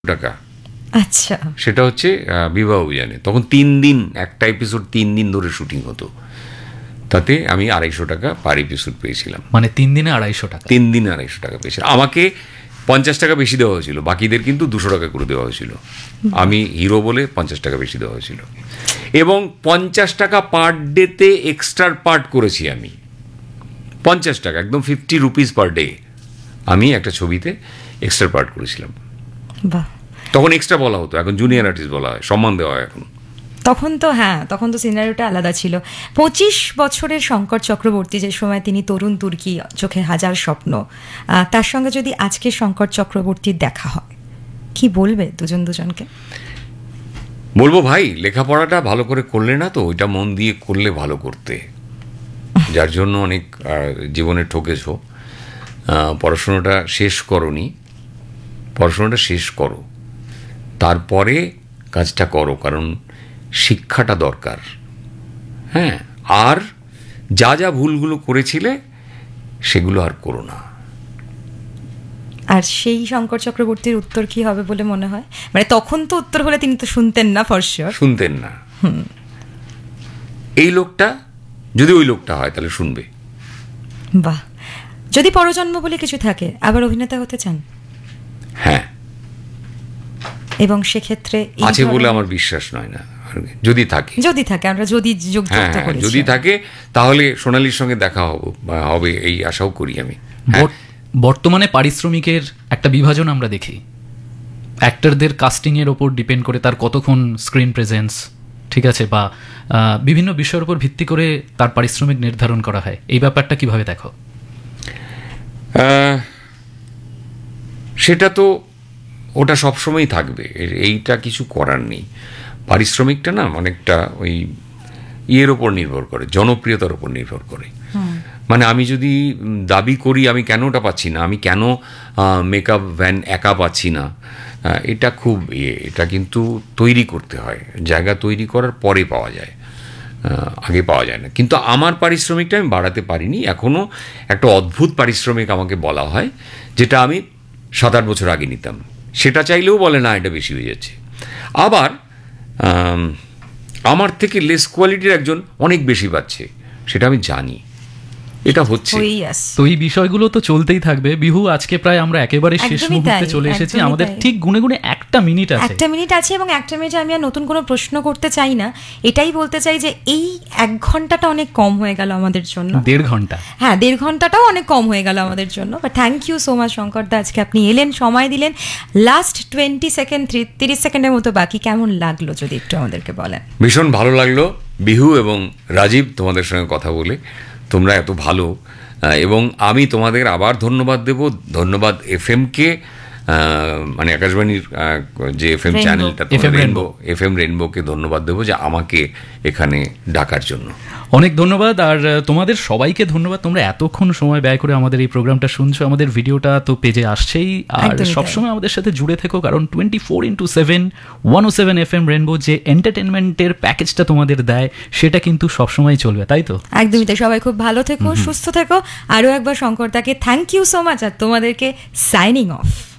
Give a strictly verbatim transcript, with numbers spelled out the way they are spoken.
টাকা। আচ্ছা, সেটা হচ্ছে বিবাহ অভিযানে। তখন তিন দিন একটা এপিসোড তিন দিন ধরে শুটিং হতো, তাতে আমি আড়াইশো টাকা পার এপিসোড পেয়েছিলাম। মানে তিন দিনে আড়াইশো টাকা তিন দিনে আড়াইশো টাকা পেয়েছিলাম। আমাকে পঞ্চাশ টাকা বেশি দেওয়া হয়েছিল, বাকিদের কিন্তু দুশো টাকা করে দেওয়া হয়েছিল। আমি হিরো বলে পঞ্চাশ টাকা বেশি দেওয়া হয়েছিল, এবং পঞ্চাশ টাকা পার ডেতে এক্সট্রার পার্ট করেছি আমি। পঞ্চাশ টাকা, একদম ফিফটি রুপিস পার ডে আমি একটা ছবিতে এক্সট্রা পার্ট করেছিলাম। বাহ। তখন এক্সট্রা বলা হতো, এখন জুনিয়র আর্টিস্ট বলা হয়, সম্মান দেওয়া হয় এখন। তখন তো হ্যাঁ, তখন তো সিনারিওটা আলাদা ছিল। পঁচিশ বছরের শঙ্কর চক্রবর্তী, যে সময় তিনি তরুণ তুর্কি, চোখে হাজার স্বপ্ন, তার সঙ্গে যদি আজকে শঙ্কর চক্রবর্তীর দেখা হয়, কি বলবে দুজন দুজনকে? বলবো, ভাই লেখাপড়াটা ভালো করে করলে না তো, ওইটা মন দিয়ে করলে ভালো করতে, যার জন্য অনেক জীবনে ঠকেছ। পড়াশোনাটা শেষ করনি, পড়াশোনাটা শেষ করো, তারপরে কাজটা করো, কারণ শিক্ষাটা দরকার। হ্যাঁ, আর যা যা ভুলগুলো করেছিলে সেগুলো আর করো না। আর সেই শঙ্কর চক্রবর্তীর উত্তর কি হবে বলে মনে হয়? মানে তখন তো উত্তর হলে তিনি তো শুনতেন না, ফর শিওর শুনতেন না। এই লোকটা যদি ওই লোকটা হয় তাহলে শুনবে। বাহ। যদি পরজন্ম বলে কিছু থাকে, আবার অভিনেতা হতে চান? হ্যাঁ, এবং সেক্ষেত্রে আছে বলে আমার বিশ্বাস নয় না। যদি থাকে, যদি থাকে আমরা যদি যুক্ত করি, যদি থাকে তাহলে সোনালীর সঙ্গে দেখা হবে, এই আশাও করি আমি। বর্তমানে পারিশ্রমিকের একটা বিভাজন আমরা দেখি, অ্যাক্টরদের কাস্টিংয়ের ওপর ডিপেন্ড করে তার কতক্ষণ স্ক্রিন প্রেজেন্স, ঠিক আছে, বা বিভিন্ন বিষয়ের উপর ভিত্তি করে তার পারিশ্রমিক নির্ধারণ করা হয়। এই ব্যাপারটা কিভাবে দেখো? সেটা তো ওটা সবসময়ই থাকবে, এইটা কিছু করার নেই। পারিশ্রমিকটা না অনেকটা ওই ইয়ের ওপর নির্ভর করে, জনপ্রিয়তার ওপর নির্ভর করে। মানে আমি যদি দাবি করি আমি কেন ওটা পাচ্ছি না, আমি কেন মেকআপ ভ্যান একা পাচ্ছি না, এটা খুব ইয়ে, এটা কিন্তু তৈরি করতে হয়, জায়গা তৈরি করার পরে পাওয়া যায়, আগে পাওয়া যায় না। কিন্তু আমার পারিশ্রমিকটা আমি বাড়াতে পারিনি এখনও। একটা অদ্ভুত পারিশ্রমিক আমাকে বলা হয়, যেটা আমি সাত আট বছর আগে নিতাম, সেটা চাইলেও বলে না এটা বেশি হয়ে যাচ্ছে। আবার আমার থেকে লেস কোয়ালিটির একজন অনেক বেশি পাচ্ছে, সেটা আমি জানি, এটা হচ্ছে। তো এই বিষয়গুলো তো চলতেই থাকবে। বিহু, আজকে প্রায় আমরা একেবারে শেষ মুহূর্তে চলে এসেছি, আমাদের ঠিক গুনে গুনে একটা মিনিট আছে, একটা মিনিট আছে এবং একটা মিনিটে আমি আর নতুন কোনো প্রশ্ন করতে চাই না, এটাই বলতে চাই যে এই এক ঘন্টাটা অনেক কম হয়ে গেল আমাদের জন্য। দেড় ঘন্টা হ্যাঁ, দেড় ঘন্টাটাও অনেক কম হয়ে গেল আমাদের জন্য। But thank you so much Shankar দা, আজকে আপনি এলেন, সময় দিলেন। লাস্ট টোয়েন্টি সেকেন্ড তিরিশ সেকেন্ডের মতো বাকি, কেমন লাগলো যদি একটু আমাদেরকে বলেন? ভীষণ ভালো লাগলো বিহু এবং রাজীব, তোমাদের সঙ্গে কথা বলে। তোমরা এত ভালো, এবং আমি তোমাদের আবার ধন্যবাদ দেব। ধন্যবাদ এফ এমকে, মানে আকাশবাণীর যে এফ এম চ্যানেলটা, রেনবো এফ এম রেনবোকে ধন্যবাদ দেবো যে আমাকে এখানে ডাকার জন্য। অনেক ধন্যবাদ। আর তোমাদের সবাইকে ধন্যবাদ, তোমরা এতক্ষণ সময় ব্যয় করে আমাদের এই প্রোগ্রামটা শুনছো। আমাদের ভিডিওটা তো পেজে আসছেই, আর সবসময় আমাদের সাথে জুড়ে থেকো, কারণ twenty four into seven one ও সেভেন এফ এম রেনবো যে এন্টারটেনমেন্টের প্যাকেজটা তোমাদের দেয়, সেটা কিন্তু সবসময় চলবে, তাই তো? একদমই তাই। সবাই খুব ভালো থেকো, সুস্থ থেকো। আরও একবার শঙ্করদাকে থ্যাংক ইউ সো মাচ, আর তোমাদেরকে সাইনিং অফ।